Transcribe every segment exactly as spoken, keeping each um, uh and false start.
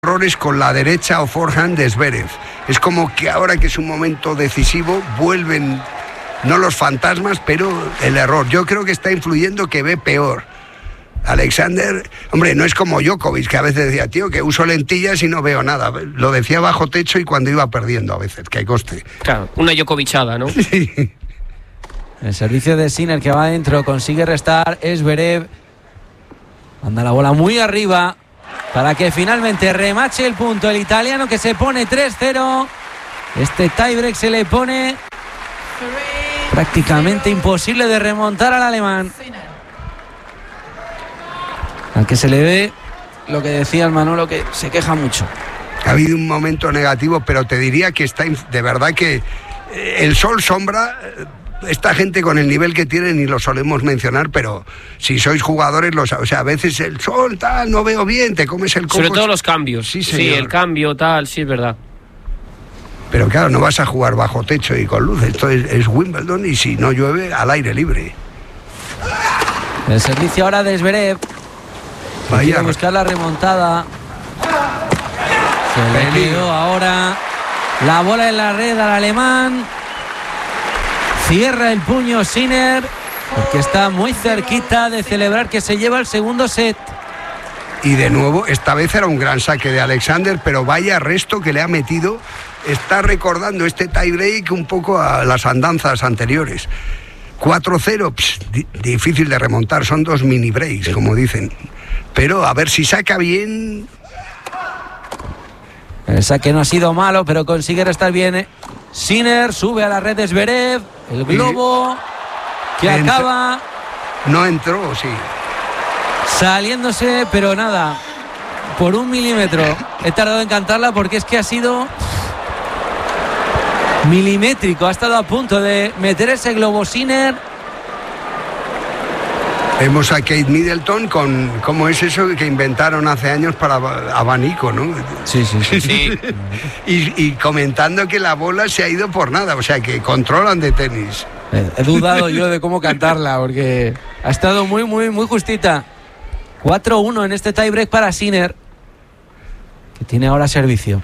errores con la derecha o forehand de Zverev. Es como que ahora que es un momento decisivo vuelven, no los fantasmas, pero el error. Yo creo que está influyendo que ve peor. Alexander, hombre, no es como Djokovic, que a veces decía, tío, que uso lentillas y no veo nada. Lo decía bajo techo y cuando iba perdiendo a veces, que coste. Claro, una Djokovicada, ¿no? Sí. El servicio de Sinner que va adentro, consigue restar Zverev. Manda la bola muy arriba para que finalmente remache el punto el italiano, que se pone tres cero. Este tiebreak se le pone prácticamente imposible de remontar al alemán. Aunque se le ve lo que decía el Manolo, que se queja mucho. Ha habido un momento negativo, pero te diría que está de verdad que el sol sombra. Esta gente con el nivel que tienen, y lo solemos mencionar, pero si sois jugadores, los, o sea, a veces el sol, tal, no veo bien, te comes el coco. Sobre todo los cambios. Sí, sí, el cambio, tal, sí, es verdad. Pero claro, no vas a jugar bajo techo y con luz. Esto es, es Wimbledon, y si no llueve, al aire libre. El servicio ahora de Zverev. Quiere buscar la remontada. Se le quedó ahora la bola en la red al alemán. Cierra el puño Sinner, porque está muy cerquita de celebrar que se lleva el segundo set. Y de nuevo, esta vez era un gran saque de Alexander, pero vaya resto que le ha metido. Está recordando este tiebreak un poco a las andanzas anteriores. cuatro cero, pss, di- difícil de remontar, son dos mini breaks, como dicen. Pero a ver si saca bien. El saque no ha sido malo, pero consigue restar bien. Sinner sube a la red de Zverev. El globo que Entra. acaba No entró, sí. saliéndose, pero nada, por un milímetro. He tardado en cantarla porque es que ha sido milimétrico. Ha estado a punto de meter ese globo Sinner. Vemos a Kate Middleton con, ¿cómo es eso que inventaron hace años para abanico, no? Sí, sí, sí. Sí. Y, y comentando que la bola se ha ido por nada, o sea que controlan de tenis. He dudado yo de cómo cantarla porque ha estado muy, muy, muy justita. cuatro uno en este tiebreak para Sinner, que tiene ahora servicio.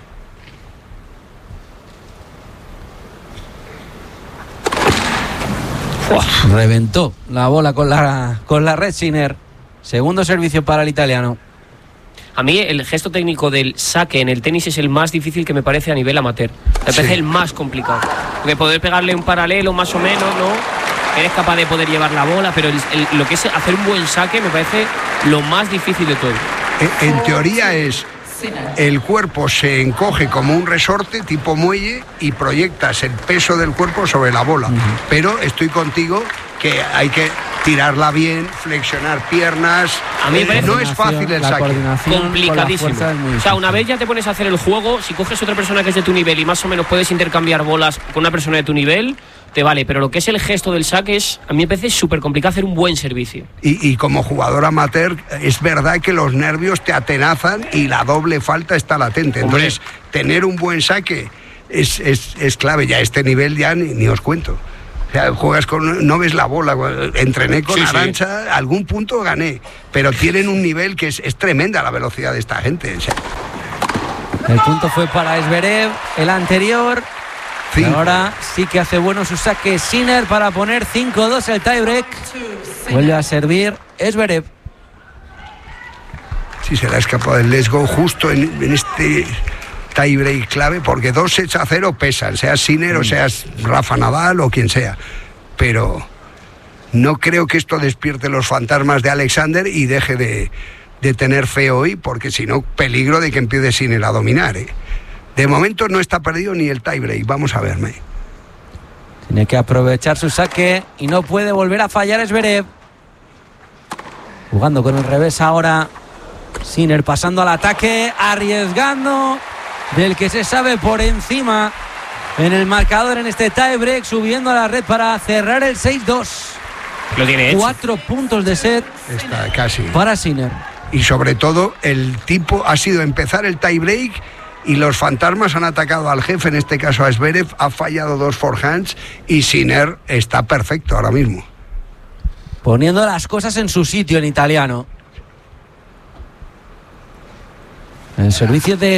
Uf, reventó la bola con la, con la red Sinner. Segundo servicio para el italiano. A mí el gesto técnico del saque en el tenis es el más difícil que me parece a nivel amateur. Me parece Sí. el más complicado. Porque poder pegarle un paralelo más o menos, ¿no? Eres capaz de poder llevar la bola, pero el- el- lo que es hacer un buen saque me parece lo más difícil de todo. En, en teoría es, el cuerpo se encoge como un resorte tipo muelle y proyectas el peso del cuerpo sobre la bola. Pero estoy contigo que hay que tirarla bien, flexionar piernas. A mí me parece- no es fácil el La saque. coordinación con la Complicadísimo. fuerza es muy O sea, una difícil. vez ya te pones a hacer el juego, si coges otra persona que es de tu nivel y más o menos puedes intercambiar bolas con una persona de tu nivel, te vale. Pero lo que es el gesto del saque es, a mí me parece súper complicado hacer un buen servicio. Y, y como jugador amateur, es verdad que los nervios te atenazan y la doble falta está latente. Entonces, tener un buen saque es, es, es clave. Ya a este nivel ya ni, ni os cuento. O sea, juegas con, no ves la bola. Entrené con Sí, sí. Arantxa, algún punto gané, pero tienen un nivel que es, es tremenda la velocidad de esta gente. O sea, El punto fue para Zverev, el anterior. Y cinco. ahora sí que hace bueno su saque Sinner para poner cinco dos el tiebreak. Vuelve a servir Zverev. Sí, se le ha escapado el let's go justo en, en este tiebreak clave, porque dos sets a cero pesan, seas Sinner o seas Rafa Nadal o quien sea. Pero no creo que esto despierte los fantasmas de Alexander y deje de, de tener fe hoy, porque si no, peligro de que empiece Sinner a dominar, ¿eh? De momento no está perdido ni el tiebreak, vamos a verme. Tiene que aprovechar su saque y no puede volver a fallar Zverev. Jugando con el revés ahora. Sinner pasando al ataque, arriesgando, del que se sabe por encima en el marcador en este tiebreak, subiendo a la red para cerrar el seis dos. Lo tiene hecho. Cuatro puntos de set Está casi. para Sinner. Y sobre todo, el tipo ha sido empezar el tiebreak y los fantasmas han atacado al jefe, en este caso a Zverev, ha fallado dos forehands y Sinner está perfecto ahora mismo. Poniendo las cosas en su sitio en italiano. El servicio de